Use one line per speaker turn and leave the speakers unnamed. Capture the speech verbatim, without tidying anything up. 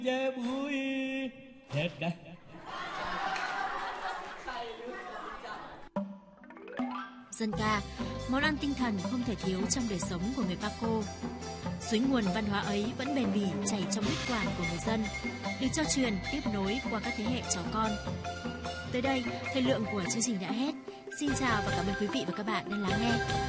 Về vui thiệt đấy.
Dân ca, món ăn tinh thần không thể thiếu trong đời sống của người Paco. Suối nguồn văn hóa ấy vẫn bền bỉ chảy trong huyết quản của người dân, được trao truyền tiếp nối qua các thế hệ cháu con. Tới đây, thời lượng của chương trình đã hết. Xin chào và cảm ơn quý vị và các bạn đã lắng nghe.